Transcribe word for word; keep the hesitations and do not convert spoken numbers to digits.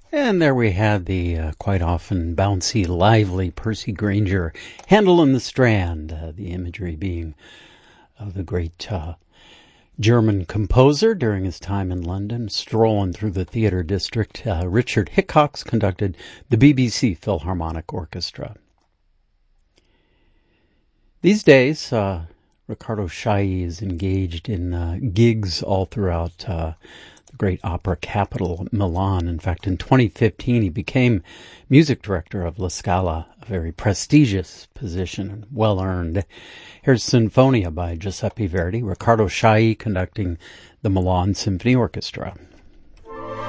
And there we had the uh, quite often bouncy, lively Percy Grainger, Handel in the Strand, uh, the imagery being of the great uh, German composer during his time in London, strolling through the theater district. Uh, Richard Hickox conducted the B B C Philharmonic Orchestra. These days, uh, Riccardo Chailly is engaged in uh, gigs all throughout uh, the great opera capital, Milan. In fact, in twenty fifteen, he became music director of La Scala, a very prestigious position and well-earned. Here's Sinfonia by Giuseppe Verdi, Riccardo Chailly conducting the Milan Symphony Orchestra.